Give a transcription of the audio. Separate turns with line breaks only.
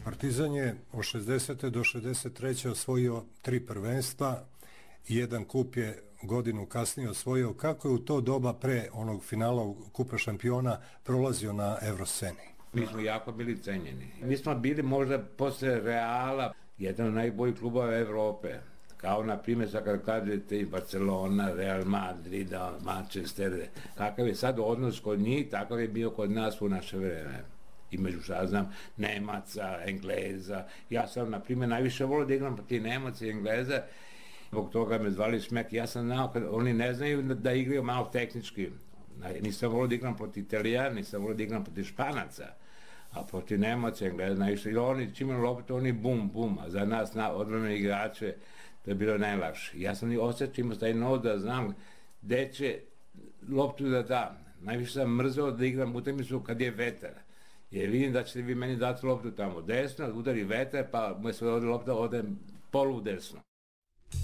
Partizan je od 60. do 63. osvojio 3 prvenstva i jedan kup je godinu kasnije osvojio. Kako je u to doba pre onog finala Kupa šampiona prolazio na Evrosceni?
Mi smo jako bili cenjeni. Mi smo bili možda posle Reala jedan od najboljih klubova Evrope. Kao na primjer kad kažete i Barcelona, Real Madrid, Manchester, kakav je sad odnos kod njih, takav je bio kod nas u naše vreme. I među šta znam, Nemaca, Engleza. Ja sam na primjer najviše volio da igram protiv Nemaca i Engleza, zbog toga me zvali Šmek. Ja sam znao kad oni ne znaju da igraju malo tehnički. Nisam volio da igram protiv Italijana, nisam volio da igram protiv Španaca, a protiv Nemaca, Engleza najviše. I oni čim imali loptu, oni bum, bum, a za nas odbrane igrače to je bilo najlakše. Ja sam i osjećao, imao taj nos da znam gde će loptu da da. Najviše sam mrzeo da igram utakmicu kad je vetar. Jer vidim da ćete vi meni dati loptu tamo desno, udari vetar, pa mu se lopta ode polu desno.